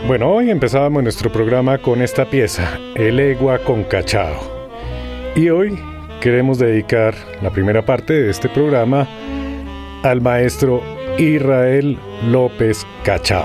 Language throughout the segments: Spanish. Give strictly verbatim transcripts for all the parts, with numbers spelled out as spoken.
Bueno, hoy empezábamos nuestro programa con esta pieza, El Egua con Cachao. Y hoy queremos dedicar la primera parte de este programa al maestro Israel López Cachao.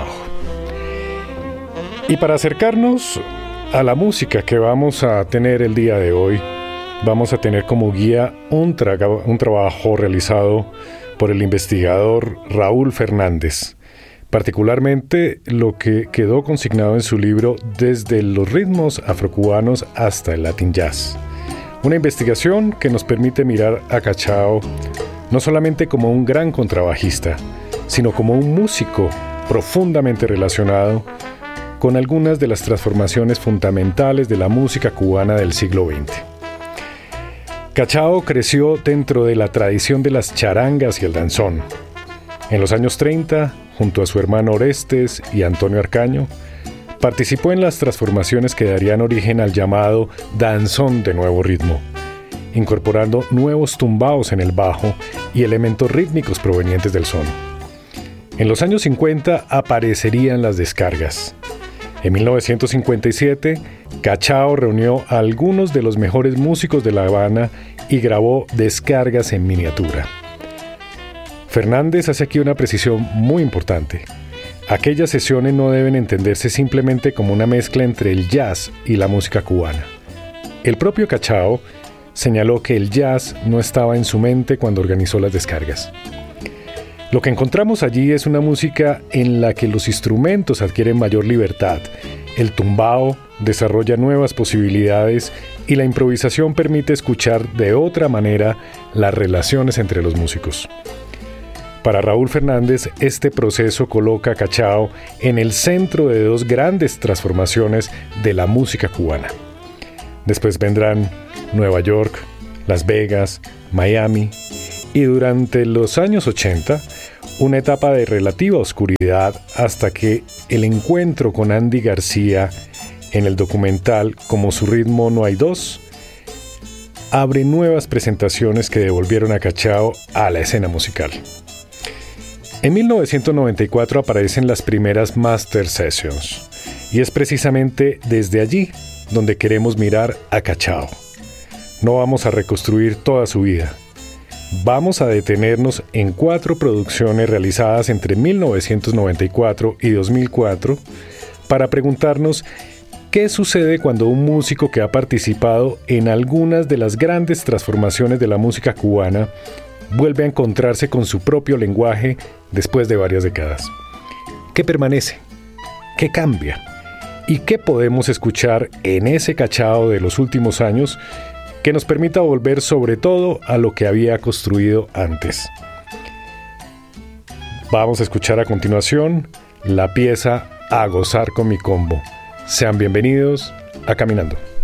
Y para acercarnos a la música que vamos a tener el día de hoy, vamos a tener como guía un, tra- un trabajo realizado por el investigador Raúl Fernández, particularmente lo que quedó consignado en su libro Desde los ritmos afrocubanos hasta el Latin Jazz. Una investigación que nos permite mirar a Cachao no solamente como un gran contrabajista, sino como un músico profundamente relacionado con algunas de las transformaciones fundamentales de la música cubana del siglo veinte. Cachao creció dentro de la tradición de las charangas y el danzón. En los años treinta, junto a su hermano Orestes y Antonio Arcaño, participó en las transformaciones que darían origen al llamado danzón de nuevo ritmo, incorporando nuevos tumbaos en el bajo y elementos rítmicos provenientes del son. En los años cincuenta aparecerían las descargas. En mil novecientos cincuenta y siete, Cachao reunió a algunos de los mejores músicos de La Habana y grabó descargas en miniatura. Fernández hace aquí una precisión muy importante. Aquellas sesiones no deben entenderse simplemente como una mezcla entre el jazz y la música cubana. El propio Cachao señaló que el jazz no estaba en su mente cuando organizó las descargas. Lo que encontramos allí es una música en la que los instrumentos adquieren mayor libertad, el tumbao desarrolla nuevas posibilidades y la improvisación permite escuchar de otra manera las relaciones entre los músicos. Para Raúl Fernández, este proceso coloca a Cachao en el centro de dos grandes transformaciones de la música cubana. Después vendrán Nueva York, Las Vegas, Miami y durante los años ochenta, una etapa de relativa oscuridad hasta que el encuentro con Andy García en el documental Como su ritmo no hay dos, abre nuevas presentaciones que devolvieron a Cachao a la escena musical. En mil novecientos noventa y cuatro aparecen las primeras Master Sessions, y es precisamente desde allí donde queremos mirar a Cachao. No vamos a reconstruir toda su vida. Vamos a detenernos en cuatro producciones realizadas entre mil novecientos noventa y cuatro y dos mil cuatro para preguntarnos qué sucede cuando un músico que ha participado en algunas de las grandes transformaciones de la música cubana vuelve a encontrarse con su propio lenguaje después de varias décadas. ¿Qué permanece? ¿Qué cambia? ¿Y qué podemos escuchar en ese Cachao de los últimos años que nos permita volver sobre todo a lo que había construido antes? Vamos a escuchar a continuación la pieza A Gozar con mi combo. Sean bienvenidos a Caminando.